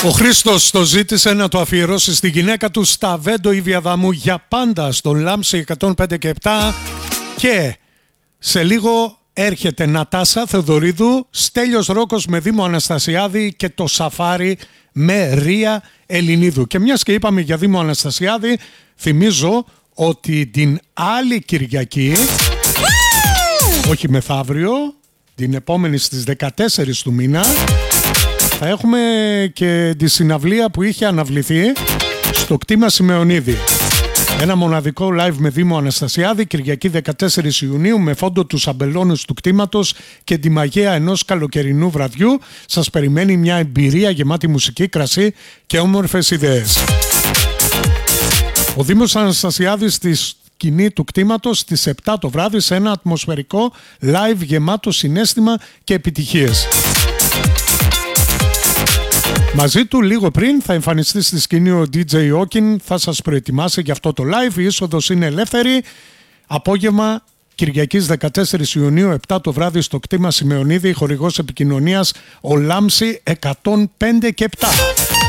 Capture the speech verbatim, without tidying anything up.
Ο Χρήστος το ζήτησε να το αφιερώσει στη γυναίκα του Σταβέντο Ιβιαδάμου για πάντα στο Λάμψη εκατόν πέντε και επτά. Και σε λίγο έρχεται Νατάσα Θεοδωρίδου, Στέλιος Ρόκος με Δήμο Αναστασιάδη και το Σαφάρι με Ρία Ελληνίδου. Και μιας και είπαμε για Δήμο Αναστασιάδη, θυμίζω ότι την άλλη Κυριακή, όχι μεθαύριο, την επόμενη στις δεκατέσσερις του μήνα, θα έχουμε και τη συναυλία που είχε αναβληθεί στο κτήμα Σιμεωνίδη. Ένα μοναδικό live με Δήμο Αναστασιάδη, Κυριακή δεκατέσσερις Ιουνίου, με φόντο τους αμπελώνες του κτήματος και τη μαγεία ενός καλοκαιρινού βραδιού. Σας περιμένει μια εμπειρία γεμάτη μουσική, κρασί και όμορφες ιδέες. Ο Δήμος Αναστασιάδης στη σκηνή του κτήματος στις επτά το βράδυ, σε ένα ατμοσφαιρικό live γεμάτο συναίσθημα και επιτυχίες. Μαζί του λίγο πριν θα εμφανιστεί στη σκηνή ο ντι τζέι Όκιν, θα σας προετοιμάσει για αυτό το live. Η είσοδος είναι ελεύθερη. Απόγευμα Κυριακής δεκατέσσερις Ιουνίου, επτά το βράδυ, στο κτήμα Σιμεωνίδη, χορηγός επικοινωνίας ο Λάμψη εκατόν πέντε και επτά.